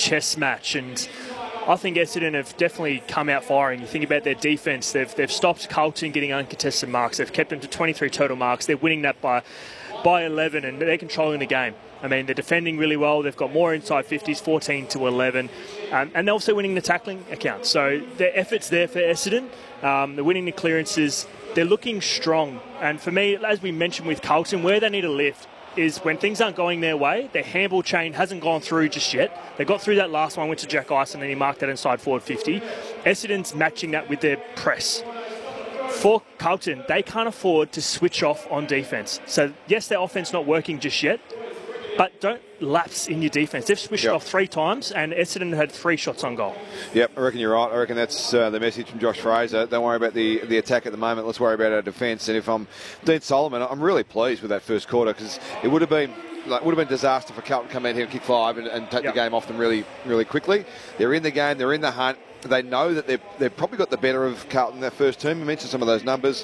chess match. And I think Essendon have definitely come out firing. You think about their defence, they've stopped Carlton getting uncontested marks. They've kept them to 23 total marks. They're winning that by 11, and they're controlling the game. I mean, they're defending really well. They've got more inside 50s, 14 to 11. And they're also winning the tackling account. So their effort's there for Essendon. They're winning the clearances. They're looking strong. And for me, as we mentioned with Carlton, where they need a lift is when things aren't going their way, their handball chain hasn't gone through just yet. They got through that last one, went to Jack Ison, and he marked that inside forward 50. Essendon's matching that with their press. For Carlton, they can't afford to switch off on defence. So, yes, their offence not working just yet, but don't lapse in your defence. They've switched off 3 times, and Essendon had 3 shots on goal. Yep, I reckon you're right. I reckon that's the message from Josh Fraser. Don't worry about the attack at the moment. Let's worry about our defence. And if I'm Dean Solomon, I'm really pleased with that first quarter, because it would have been disaster for Carlton to come out here and kick 5 and take the game off them really, really quickly. They're in the game. They're in the hunt. They know that they've probably got the better of Carlton, their first team. We mentioned some of those numbers,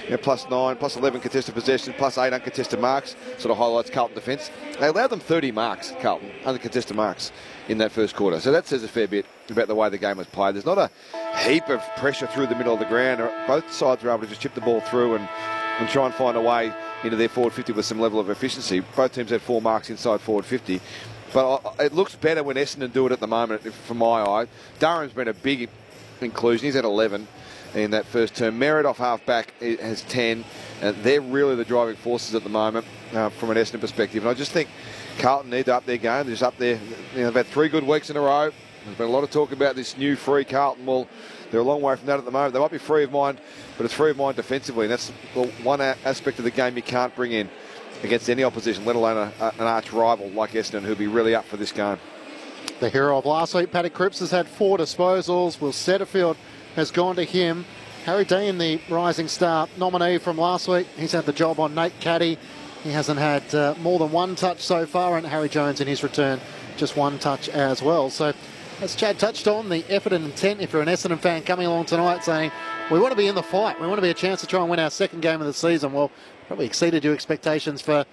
+9, +11 contested possessions, +8 uncontested marks, sort of highlights Carlton defence. They allowed them 30 marks, Carlton, uncontested marks in that first quarter. So that says a fair bit about the way the game was played. There's not a heap of pressure through the middle of the ground. Both sides were able to just chip the ball through and try and find a way into their forward 50 with some level of efficiency. Both teams had 4 marks inside forward 50. But it looks better when Essendon do it at the moment, from my eye. Durham's been a big inclusion. He's had 11 in that first term. Merritt off half-back has 10. They're really the driving forces at the moment from an Essendon perspective. And I just think Carlton need to up their game. They're just up there. They've had 3 good weeks in a row. There's been a lot of talk about this new free Carlton. Well, they're a long way from that at the moment. They might be free of mind, but it's free of mind defensively. And that's one aspect of the game you can't bring in against any opposition, let alone an arch rival like Essendon, who'll be really up for this game. The hero of last week, Paddy Cripps, has had 4 disposals. Will Setterfield has gone to him. Harry Dean, the rising star nominee from last week, he's had the job on Nate Caddy. He hasn't had more than 1 touch so far, and Harry Jones in his return, just 1 touch as well. So, as Chad touched on, the effort and intent, if you're an Essendon fan coming along tonight saying, we want to be in the fight, we want to be a chance to try and win our second game of the season, well, probably exceeded your expectations for,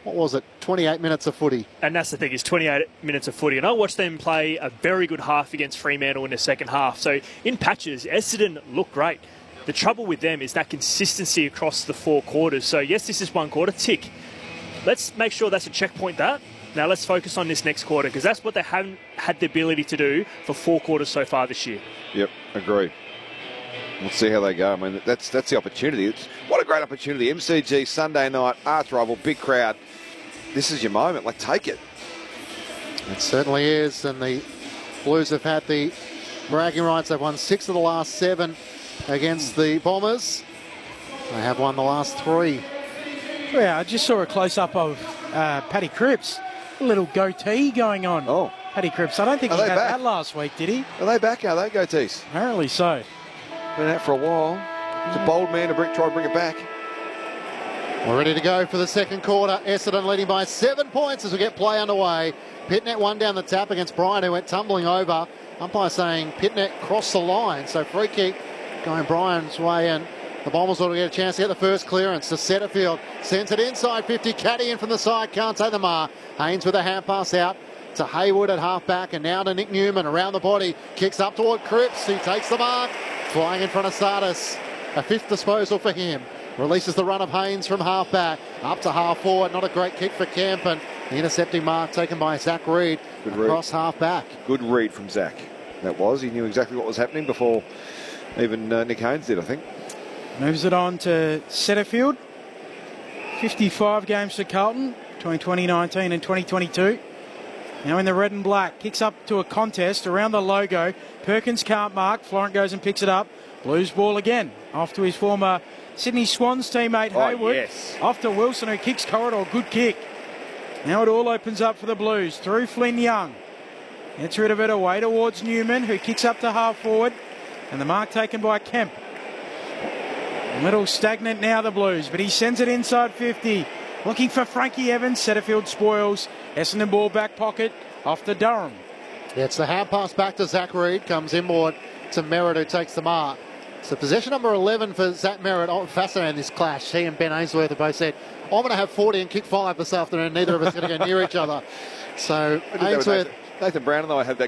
28 minutes of footy. And that's the thing, is 28 minutes of footy. And I watched them play a very good half against Fremantle in the second half. So in patches, Essendon looked great. The trouble with them is that consistency across the 4 quarters. So yes, this is 1 quarter, tick. Let's make sure that's a checkpoint that. Now let's focus on this next quarter, because that's what they haven't had the ability to do for 4 quarters so far this year. Yep, agree. We'll see how they go. I mean, that's the opportunity. What a great opportunity. MCG, Sunday night, arch rival, big crowd. This is your moment. Take it. It certainly is. And the Blues have had the bragging rights. They've won 6 of the last 7 against the Bombers. They have won the last 3. Yeah, I just saw a close-up of Paddy Cripps. A little goatee going on. Oh. Paddy Cripps. I don't think he had that last week, did he? Are they back? Are they goatees? Apparently so. Been out for a while. He's a bold man to try to bring it back. We're ready to go for the second quarter. Essendon leading by 7 points as we get play underway. Pitnet 1 down the tap against Bryan, who went tumbling over. Umpire saying Pitnet crossed the line. So free kick going Bryan's way, and the Bombers ought to get a chance to get the first clearance. To Setterfield, sends it inside 50. Caddy in from the side, can't take the mark. Haynes with a hand pass out to Hayward at half-back, and now to Nick Newman around the body. Kicks up toward Cripps, who takes the mark. Flying in front of Sardis. A 5th disposal for him. Releases the run of Haynes from half-back. Up to half-forward. Not a great kick for Kemp. And the intercepting mark taken by Zach Reid across half-back. Good read from Zach. That was. He knew exactly what was happening before even Nick Haynes did, I think. Moves it on to Setterfield. 55 games for Carlton between 2019 and 2022. Now in the red and black. Kicks up to a contest around the logo. Perkins can't mark. Florent goes and picks it up. Blues ball again. Off to his former Sydney Swans teammate Hayward. Yes. Off to Wilson, who kicks corridor. Good kick. Now it all opens up for the Blues. Through Flynn Young. Gets rid of it away towards Newman, who kicks up to half forward. And the mark taken by Kemp. A little stagnant now, the Blues, but he sends it inside 50. Looking for Frankie Evans. Setterfield spoils. Essendon ball back pocket. Off to Durham. Yeah, it's the hand pass back to Zach Reid. Comes inboard to Merritt, who takes the mark. So possession number 11 for Zach Merritt. Oh, fascinating, this clash. He and Ben Ainsworth have both said, I'm going to have 40 and kick 5 this afternoon. Neither of us are going to go near each other. So Ainsworth... Nathan Brown and I had that